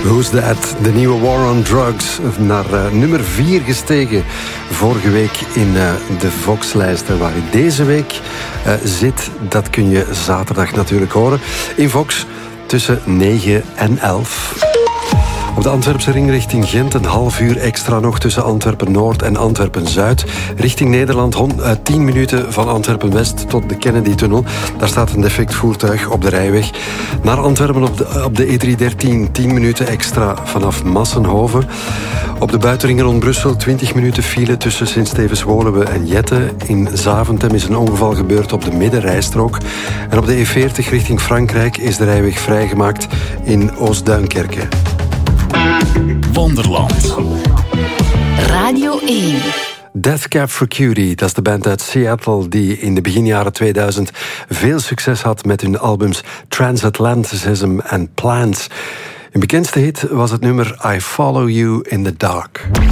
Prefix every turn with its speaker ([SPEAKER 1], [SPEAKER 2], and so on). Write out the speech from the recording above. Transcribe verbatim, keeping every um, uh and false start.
[SPEAKER 1] Who's That? De nieuwe War on Drugs naar uh, nummer vier gestegen. Vorige week in uh, de Vox-lijsten. Waar hij deze week uh, zit, dat kun je zaterdag natuurlijk horen. In Vox tussen negen en elf. Op de Antwerpse ring richting Gent een half uur extra nog tussen Antwerpen-Noord en Antwerpen-Zuid. Richting Nederland tien minuten van Antwerpen-West tot de Kennedy-tunnel. Daar staat een defect voertuig op de rijweg. Naar Antwerpen op de, op de E driehonderddertien tien minuten extra vanaf Massenhoven. Op de buitenringen rond Brussel twintig minuten file tussen Sint-Stevens-Woluwe en Jette. In Zaventem is een ongeval gebeurd op de middenrijstrook. En op de E veertig richting Frankrijk is de rijweg vrijgemaakt in Oost-Duinkerke.
[SPEAKER 2] Wonderland.
[SPEAKER 3] Radio één.
[SPEAKER 1] Death Cab for Cutie, dat is de band uit Seattle die in de beginjaren tweeduizend veel succes had met hun albums Transatlanticism en Plants. Hun bekendste hit was het nummer I Follow You in the Dark.